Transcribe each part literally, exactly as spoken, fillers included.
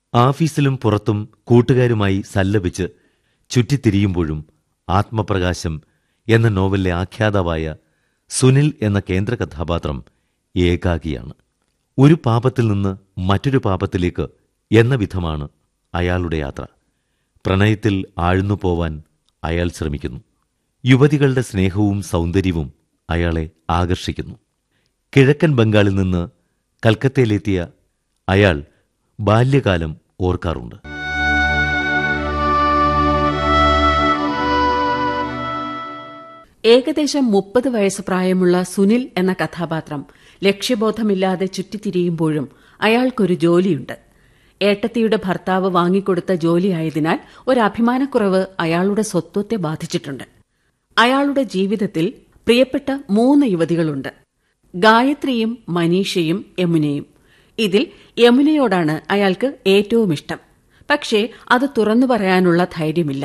ആഫീസിലും പുറത്തും കൂട്ടുകാരുമായി സല്ലപിച്ച് ചുറ്റിത്തിരിയുമ്പോഴും ആത്മപ്രകാശം എന്ന നോവലിലെ ആഖ്യാതാവായ സുനിൽ എന്ന കേന്ദ്ര കഥാപാത്രം ഏകാകിയാണ്. ഒരു പാപത്തിൽ നിന്ന് മറ്റൊരു പാപത്തിലേക്ക് എന്ന വിധമാണ് അയാളുടെ യാത്ര. പ്രണയത്തിൽ ആഴ്ന്നു പോവാൻ അയാൾ ശ്രമിക്കുന്നു. യുവതികളുടെ സ്നേഹവും സൗന്ദര്യവും അയാളെ ആകർഷിക്കുന്നു. കിഴക്കൻ ബംഗാളിൽ നിന്ന് കൽക്കത്തയിലെത്തിയ അയാൾ ബാല്യകാലം ഓർക്കാറുണ്ട്. ഏകദേശം മുപ്പത് വയസ്സ് പ്രായമുള്ള സുനിൽ എന്ന കഥാപാത്രം ലക്ഷ്യബോധമില്ലാതെ ചുറ്റിത്തിരിയുമ്പോഴും അയാൾക്കൊരു ജോലിയുണ്ട്. ഏട്ടത്തിയുടെ ഭർത്താവ് വാങ്ങിക്കൊടുത്ത ജോലിയായതിനാൽ ഒരു അഭിമാനക്കുറവ് അയാളുടെ സ്വത്വത്തെ ബാധിച്ചിട്ടുണ്ട്. അയാളുടെ ജീവിതത്തിൽ പ്രിയപ്പെട്ട മൂന്ന് യുവതികളുണ്ട്: ഗായത്രിയും മനീഷയും യമുനയും. ഇതിൽ യമുനയോടാണ് അയാൾക്ക് ഏറ്റവും ഇഷ്ടം. പക്ഷേ അത് തുറന്നു പറയാനുള്ള ധൈര്യമില്ല.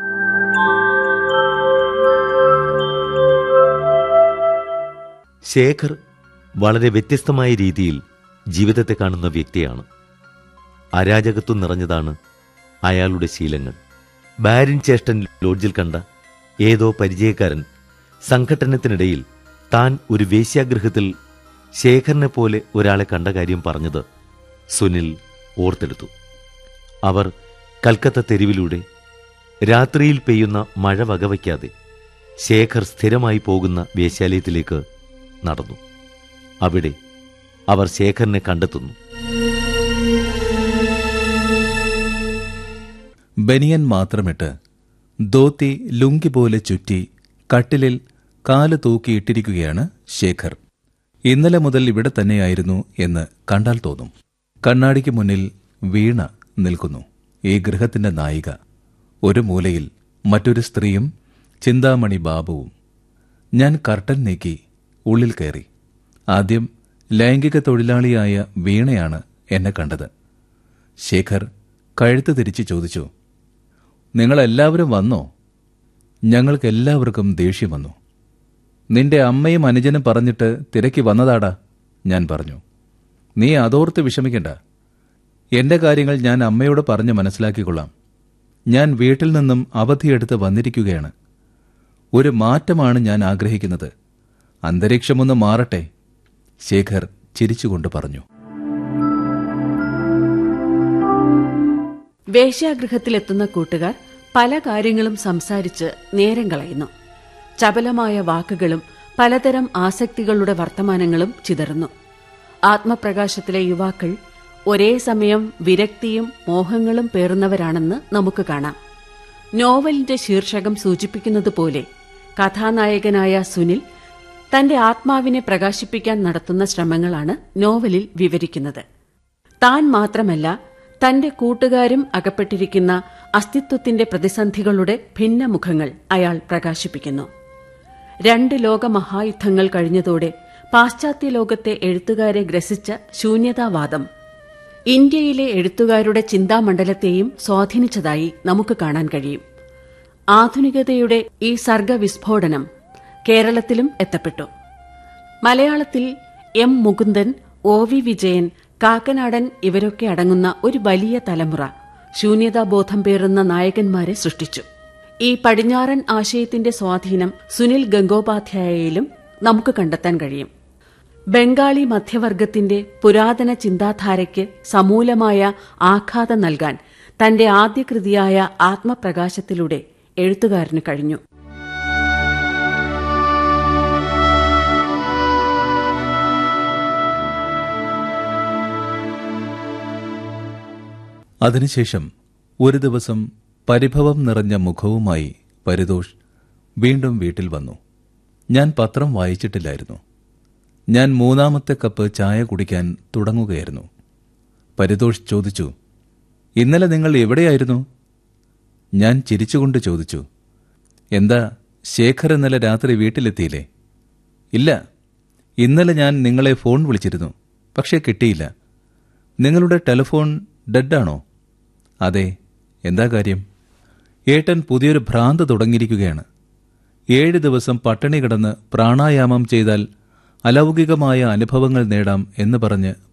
ശേഖർ വളരെ വ്യത്യസ്തമായ രീതിയിൽ ജീവിതത്തെ കാണുന്ന വ്യക്തിയാണ്. അരാജകത്വം നിറഞ്ഞതാണ് അയാളുടെ ശീലങ്ങൾ. ബാരിൻ ചേഷ്ടൻ ലോഡ്ജിൽ കണ്ട ഏതോ പരിചയക്കാരൻ സംഘട്ടനത്തിനിടയിൽ താൻ ഒരു വേശ്യാഗൃഹത്തിൽ ശേഖറിനെ പോലെ ഒരാളെ കണ്ട കാര്യം പറഞ്ഞത് സുനിൽ ഓർത്തെടുത്തു. അവർ കൽക്കത്ത തെരുവിലൂടെ രാത്രിയിൽ പെയ്യുന്ന മഴ വകവയ്ക്കാതെ ശേഖർ സ്ഥിരമായി പോകുന്ന വേശ്യാലയത്തിലേക്ക് നടന്നു. അവിടെ അവർ ശേഖറിനെ കണ്ടെത്തുന്നു. ബനിയൻ മാത്രമിട്ട് ധോത്തി ലുങ്കി പോലെ ചുറ്റി കട്ടിലിൽ കാല് തൂക്കിയിട്ടിരിക്കുകയാണ് ശേഖർ. ഇന്നലെ മുതൽ ഇവിടെ തന്നെയായിരുന്നു എന്ന് കണ്ടാൽ തോന്നും. കണ്ണാടിക്ക് മുന്നിൽ വീണ നിൽക്കുന്നു, ഈ ഗൃഹത്തിന്റെ നായിക. ഒരു മൂലയിൽ മറ്റൊരു സ്ത്രീയും ചിന്താമണി ബാബുവും. ഞാൻ കർട്ടൻ നീക്കി ഉള്ളിൽ കയറി. ആദ്യം ലൈംഗിക തൊഴിലാളിയായ വീണയാണ് എന്നെ കണ്ടത്. ശേഖർ കഴുത്ത് തിരിച്ച് ചോദിച്ചു, നിങ്ങളെല്ലാവരും വന്നോ? ഞങ്ങൾക്കെല്ലാവർക്കും ദേഷ്യം വന്നു. നിന്റെ അമ്മയും അനുജനും പറഞ്ഞിട്ട് തിരക്കി വന്നതാടാ, ഞാൻ പറഞ്ഞു. നീ അതോർത്ത് വിഷമിക്കണ്ട. എന്റെ കാര്യങ്ങൾ ഞാൻ അമ്മയോട് പറഞ്ഞ് മനസ്സിലാക്കിക്കൊള്ളാം. ഞാൻ വീട്ടിൽ നിന്നും അവധിയെടുത്ത് വന്നിരിക്കുകയാണ്. ഒരു മാറ്റമാണ് ഞാൻ ആഗ്രഹിക്കുന്നത്. അന്തരീക്ഷമൊന്ന് മാറട്ടെ, ശേഖർ ചിരിച്ചുകൊണ്ട് പറഞ്ഞു. വേശ്യാഗൃഹത്തിലെത്തുന്ന കൂട്ടുകാർ പല കാര്യങ്ങളും സംസാരിച്ച് നേരം കളയുന്നു. ചപലമായ വാക്കുകളും പലതരം ആസക്തികളുടെ വർത്തമാനങ്ങളും ചിതറുന്നു. ആത്മപ്രകാശത്തിലെ യുവാക്കൾ ഒരേ സമയം വിരക്തിയും മോഹങ്ങളും പേറുന്നവരാണെന്ന് നമുക്ക് കാണാം. നോവലിന്റെ ശീർഷകം സൂചിപ്പിക്കുന്നതുപോലെ കഥാനായകനായ സുനിൽ തന്റെ ആത്മാവിനെ പ്രകാശിപ്പിക്കാൻ നടത്തുന്ന ശ്രമങ്ങളാണ് നോവലിൽ വിവരിക്കുന്നത്. താൻ മാത്രമല്ല, തന്റെ കൂട്ടുകാരും അകപ്പെട്ടിരിക്കുന്ന അസ്തിത്വത്തിന്റെ പ്രതിസന്ധികളുടെ ഭിന്നമുഖങ്ങൾ അയാൾ പ്രകാശിപ്പിക്കുന്നു. രണ്ട് ലോകമഹായുദ്ധങ്ങൾ കഴിഞ്ഞതോടെ പാശ്ചാത്യ ലോകത്തെ എഴുത്തുകാരെ ഗ്രസിച്ച ശൂന്യതാവാദം ഇന്ത്യയിലെ എഴുത്തുകാരുടെ ചിന്താമണ്ഡലത്തെയും സ്വാധീനിച്ചതായി നമുക്ക് കാണാൻ കഴിയും. ആധുനികതയുടെ ഈ സർഗവിസ്ഫോടനം കേരളത്തിലും എത്തപ്പെട്ടു. മലയാളത്തിൽ M Mukundan, O V Vijayan, Kakkanadan ഇവരൊക്കെ അടങ്ങുന്ന ഒരു വലിയ തലമുറ ശൂന്യതാബോധം പേറുന്ന നായകന്മാരെ സൃഷ്ടിച്ചു. ഈ പടിഞ്ഞാറൻ ആശയത്തിന്റെ സ്വാധീനം സുനിൽ ഗംഗോപാധ്യായയിലും നമുക്ക് കണ്ടെത്താൻ കഴിയും. ബംഗാളി മധ്യവർഗത്തിന്റെ പുരാതന ചിന്താധാരയ്ക്ക് സമൂലമായ ആഘാതം നൽകാൻ തന്റെ ആദ്യ കൃതിയായ ആത്മപ്രകാശത്തിലൂടെ എഴുത്തുകാരന് കഴിഞ്ഞു. അതിനുശേഷം ഒരു ദിവസം പരിഭവം നിറഞ്ഞ മുഖവുമായി പരിതോഷ് വീണ്ടും വീട്ടിൽ വന്നു. ഞാൻ പത്രം വായിച്ചിട്ടില്ലായിരുന്നു. ഞാൻ മൂന്നാമത്തെ കപ്പ് ചായ കുടിക്കാൻ തുടങ്ങുകയായിരുന്നു. പരിതോഷ് ചോദിച്ചു, ഇന്നലെ നിങ്ങൾ എവിടെയായിരുന്നു? ഞാൻ ചിരിച്ചുകൊണ്ട് ചോദിച്ചു, എന്താ ശേഖർ ഇന്നലെ രാത്രി വീട്ടിലെത്തിയില്ലേ? ഇല്ല, ഇന്നലെ ഞാൻ നിങ്ങളെ ഫോൺ വിളിച്ചിരുന്നു, പക്ഷേ കിട്ടിയില്ല. നിങ്ങളുടെ ടെലിഫോൺ ഡെഡാണോ? അതെ. എന്താ കാര്യം? ഏട്ടൻ പുതിയൊരു ഭ്രാന്ത് തുടങ്ങിയിരിക്കുകയാണ്. ഏഴ് ദിവസം പട്ടിണി കിടന്ന് പ്രാണായാമം ചെയ്താൽ അലൗകികമായ അനുഭവങ്ങൾ നേടാം എന്ന് പറഞ്ഞ്